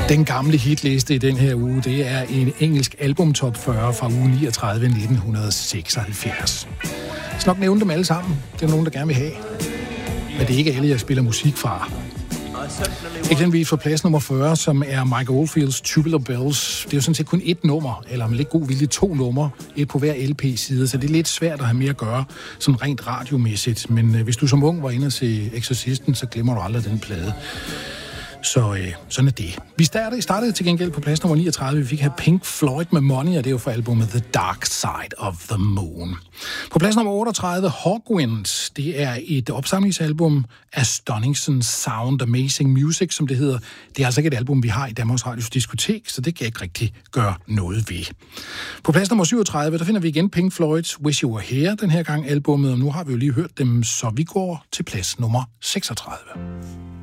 Den gamle hitliste i den her uge, det er en engelsk albumtop 40 fra uge 39 1976. Jeg skal nok nævne dem alle sammen. Det er nogen, der gerne vil have. Men det er ikke alle, jeg spiller musik fra. Eksempelvis for plads nummer 40, som er Mike Oldfields Tubular Bells. Det er jo sådan set kun et nummer, eller med lidt god vilje 2 numre, et på hver LP-side, så det er lidt svært at have mere at gøre, sådan rent radiomæssigt. Men hvis du som ung var inde og se Exorcisten, så glemmer du aldrig den plade. Så sådan er det. Vi startede til gengæld på plads nummer 39. Vi fik her Pink Floyd med Money, og det er jo for albumet The Dark Side of the Moon. På plads nummer 38, Hawkwind. Det er et opsamlingsalbum af Stonington Sound Amazing Music, som det hedder. Det er altså ikke et album, vi har i Danmarks Radios diskotek, så det kan jeg ikke rigtig gøre noget ved. På plads nummer 37, der finder vi igen Pink Floyd's Wish You Were Here, den her gang albumet, og nu har vi jo lige hørt dem, så vi går til plads nummer 36.